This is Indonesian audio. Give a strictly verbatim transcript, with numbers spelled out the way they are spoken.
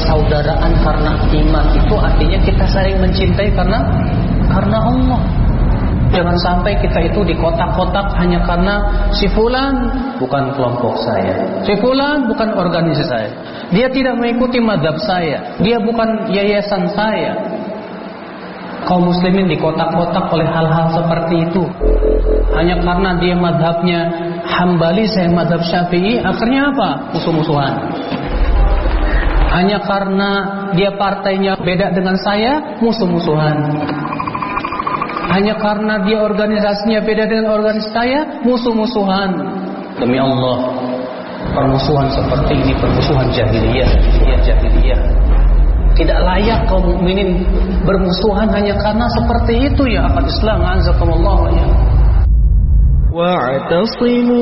persaudaraan karena iman itu artinya kita saling mencintai karena karena Allah. Jangan sampai kita itu di kotak-kotak hanya karena si fulan bukan kelompok saya, si fulan bukan organisasi saya, dia tidak mengikuti mazhab saya, dia bukan yayasan saya. Kaum muslimin di kotak-kotak oleh hal-hal seperti itu. Hanya karena dia mazhabnya Hambali, saya mazhab Syafi'i, akhirnya apa? Musuh-musuhan. Hanya karena dia partainya beda dengan saya, musuh-musuhan. Hanya karena dia organisasinya beda dengan organisasi saya, musuh-musuhan. Demi Allah, permusuhan seperti ini permusuhan jahiliyah, ya jahiliyah. Tidak layak kaum mukminin bermusuhan hanya karena seperti itu ya akal Islam. Azakumullah ya. Wa'tasimu